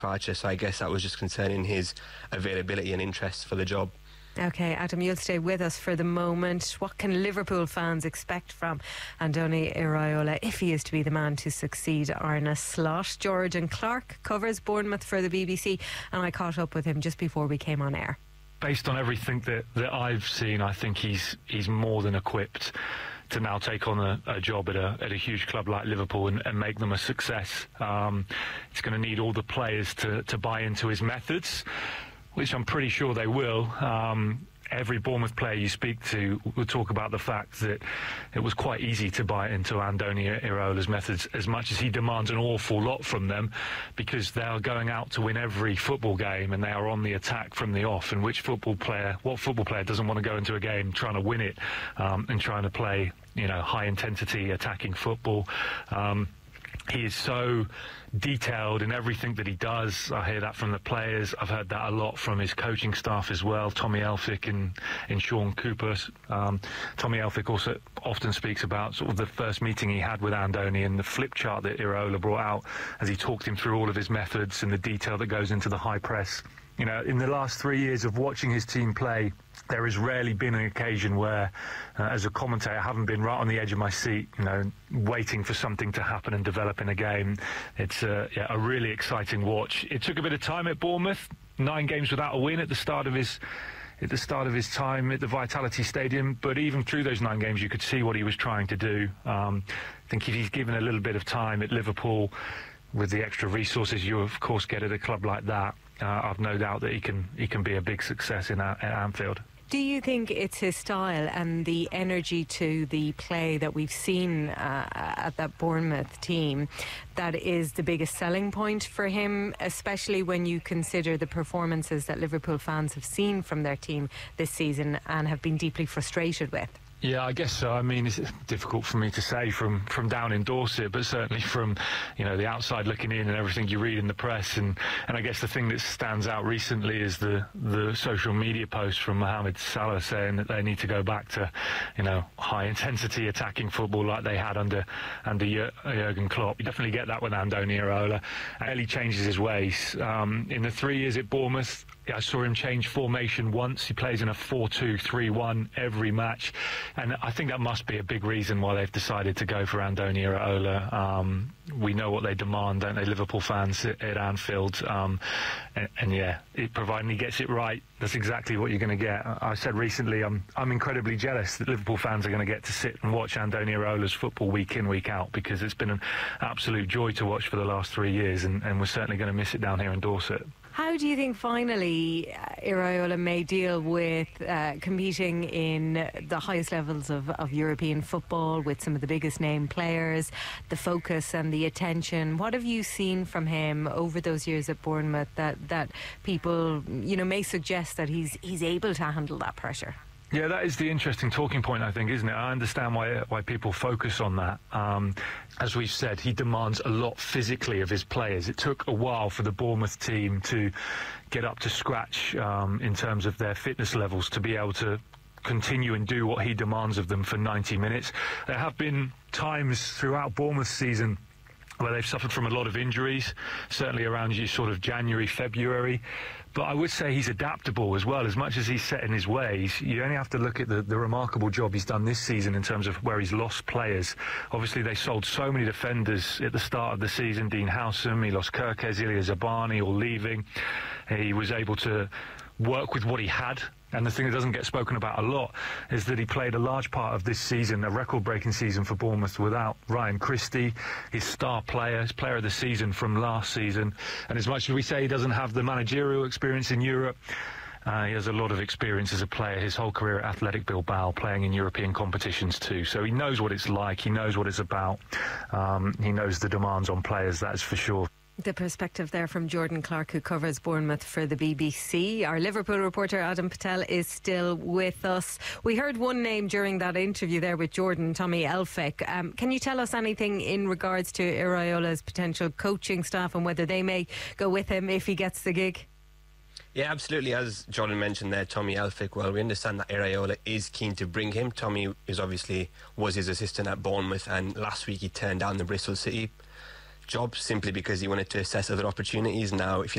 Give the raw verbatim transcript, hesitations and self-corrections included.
departure, so I guess that was just concerning his availability and interest for the job. OK, Adam, you'll stay with us for the moment. What can Liverpool fans expect from Andoni Iraola if he is to be the man to succeed Arne Slot? Jordan Clark covers Bournemouth for the B B C, and I caught up with him just before we came on air. Based on everything that, that I've seen, I think he's he's more than equipped to now take on a, a job at a at a huge club like Liverpool and, and make them a success. Um, it's going to need all the players to, to buy into his methods, which I'm pretty sure they will. Um, every Bournemouth player you speak to will talk about the fact that it was quite easy to buy into Andoni Iraola's methods, as much as he demands an awful lot from them, because they are going out to win every football game and they are on the attack from the off. And which football player, what football player doesn't want to go into a game trying to win it um, and trying to play, you know, high intensity attacking football? Um, He is so detailed in everything that he does. I hear that from the players. I've heard that a lot from his coaching staff as well, Tommy Elphick and, and Sean Cooper. Um, Tommy Elphick also often speaks about sort of the first meeting he had with Andoni and the flip chart that Iraola brought out as he talked him through all of his methods and the detail that goes into the high press. You know, in the last three years of watching his team play, there has rarely been an occasion where, uh, as a commentator, I haven't been right on the edge of my seat, you know, waiting for something to happen and develop in a game. It's uh, yeah, a really exciting watch. It took a bit of time at Bournemouth, nine games without a win at the start of his at the start of his time at the Vitality Stadium, but even through those nine games you could see what he was trying to do. Um, I think if he's given a little bit of time at Liverpool, with the extra resources you of course get at a club like that, uh, I've no doubt that he can he can be a big success in at Anfield. Do you think it's his style and the energy to the play that we've seen uh, at that Bournemouth team that is the biggest selling point for him, especially when you consider the performances that Liverpool fans have seen from their team this season and have been deeply frustrated with? Yeah, I guess so. I mean, it's difficult for me to say from, from down in Dorset, but certainly from, you know, the outside looking in and everything you read in the press. And, and I guess the thing that stands out recently is the, the social media post from Mohamed Salah saying that they need to go back to, you know, high-intensity attacking football like they had under under Jurgen Klopp. You definitely get that with Andoni Iraola. And he changes his ways. Um, in the three years at Bournemouth, I saw him change formation once. He plays in a four two three one every match. And I think that must be a big reason why they've decided to go for Andoni Iraola. Um, we know what they demand, don't they, Liverpool fans at, at Anfield? Um, and, and yeah, it, providing he gets it right, that's exactly what you're going to get. I said recently, I'm, I'm incredibly jealous that Liverpool fans are going to get to sit and watch Andoni Iraola's football week in, week out, because it's been an absolute joy to watch for the last three years, and, and we're certainly going to miss it down here in Dorset. How do you think finally uh, Iraola may deal with uh, competing in the highest levels of, of European football with some of the biggest name players, the focus and the attention? What have you seen from him over those years at Bournemouth that, that people, you know, may suggest that he's he's able to handle that pressure? Yeah, that is the interesting talking point, I think, isn't it? I understand why why people focus on that. Um, as we've said, he demands a lot physically of his players. It took a while for the Bournemouth team to get up to scratch um, in terms of their fitness levels to be able to continue and do what he demands of them for ninety minutes. There have been times throughout Bournemouth's season where they've suffered from a lot of injuries, certainly around you sort of January, February. But I would say he's adaptable as well. As much as he's set in his ways, you only have to look at the, the remarkable job he's done this season in terms of where he's lost players. Obviously, they sold so many defenders at the start of the season. Dean Howsam, he lost Kerkez, Ilya Zabani, all leaving. He was able to work with what he had. And the thing that doesn't get spoken about a lot is that he played a large part of this season, a record-breaking season for Bournemouth, without Ryan Christie, his star player, his player of the season from last season. And as much as we say he doesn't have the managerial experience in Europe, uh, he has a lot of experience as a player, his whole career at Athletic Bilbao, playing in European competitions too. So he knows what it's like, he knows what it's about, um, he knows the demands on players, that is for sure. The perspective there from Jordan Clark, who covers Bournemouth for the B B C. Our Liverpool reporter Adam Patel is still with us. We heard one name during that interview there with Jordan, Tommy Elphick. Um, can you tell us anything in regards to Iraola's potential coaching staff and whether they may go with him if he gets the gig? Yeah, absolutely. As Jordan mentioned there, Tommy Elphick, well, we understand that Iraola is keen to bring him. Tommy is obviously was his assistant at Bournemouth, and last week he turned down the Bristol City job simply because he wanted to assess other opportunities. Now, if you